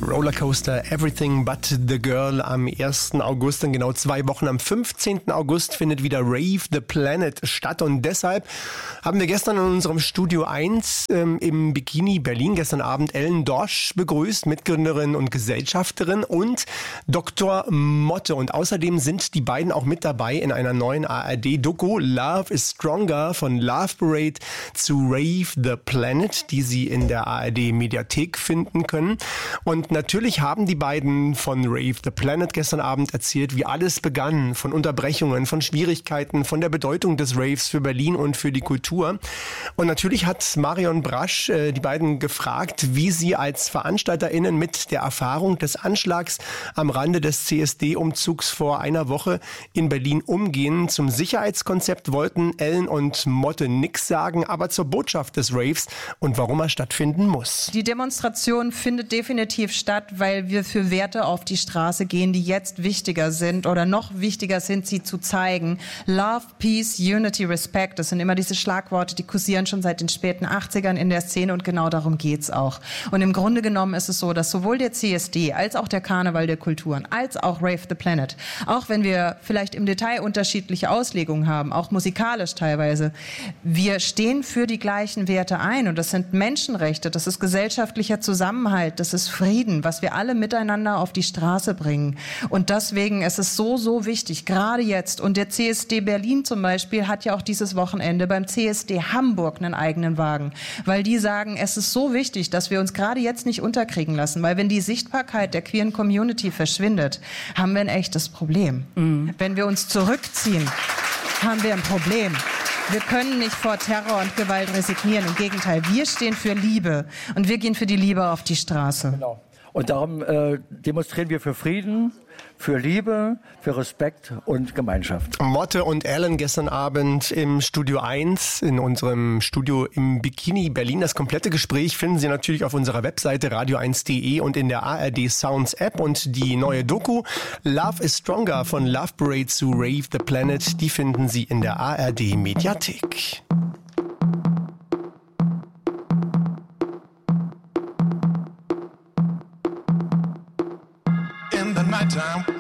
Rollercoaster Everything But the Girl am 1. August. In genau 2 Wochen, am 15. August, findet wieder Rave the Planet statt. Und deshalb haben wir gestern in unserem Studio 1 im Bikini Berlin gestern Abend Ellen Dorsch begrüßt, Mitgründerin und Gesellschafterin, und Dr. Motte. Und außerdem sind die beiden auch mit dabei in einer neuen ARD-Doku Love is Stronger, von Love Parade zu Rave the Planet, die Sie in der ARD-Mediathek finden können. Und natürlich haben die beiden von Rave the Planet gestern Abend erzählt, wie alles begann, von Unterbrechungen, von Schwierigkeiten, von der Bedeutung des Raves für Berlin und für die Kultur. Und natürlich hat Marion Brasch die beiden gefragt, wie sie als VeranstalterInnen mit der Erfahrung des Anschlags am Rande des CSD-Umzugs vor einer Woche in Berlin umgehen. Zum Sicherheitskonzept wollten Ellen und Motte nix sagen, aber zur Botschaft des Raves und warum er stattfinden muss. Die Demonstration findet definitiv statt, weil wir für Werte auf die Straße gehen, die jetzt wichtiger sind oder noch wichtiger sind, sie zu zeigen. Love, Peace, Unity, Respect, das sind immer diese Schlagworte, die kursieren schon seit den späten 80ern in der Szene, und genau darum geht's auch. Und im Grunde genommen ist es so, dass sowohl der CSD als auch der Karneval der Kulturen als auch Rave the Planet, auch wenn wir vielleicht im Detail unterschiedliche Auslegungen haben, auch musikalisch teilweise, wir stehen für die gleichen Werte ein, und das sind Menschenrechte, das ist gesellschaftlicher Zusammenhalt, das ist Frieden, was wir alle miteinander auf die Straße bringen. Und deswegen ist es so, so wichtig, gerade jetzt. Und der CSD Berlin zum Beispiel hat ja auch dieses Wochenende beim CSD Hamburg einen eigenen Wagen, weil die sagen, es ist so wichtig, dass wir uns gerade jetzt nicht unterkriegen lassen, weil wenn die Sichtbarkeit der queeren Community verschwindet, haben wir ein echtes Problem. Wenn wir uns zurückziehen, haben wir ein Problem. Wir können nicht vor Terror und Gewalt resignieren. Im Gegenteil, wir stehen für Liebe, und wir gehen für die Liebe auf die Straße. Genau. Und darum demonstrieren wir für Frieden, für Liebe, für Respekt und Gemeinschaft. Motte und Ellen gestern Abend im Studio 1, in unserem Studio im Bikini Berlin. Das komplette Gespräch finden Sie natürlich auf unserer Webseite radio1.de und in der ARD Sounds App. Und die neue Doku Love is Stronger, von Love Parade zu Rave the Planet, die finden Sie in der ARD Mediathek. In the nighttime,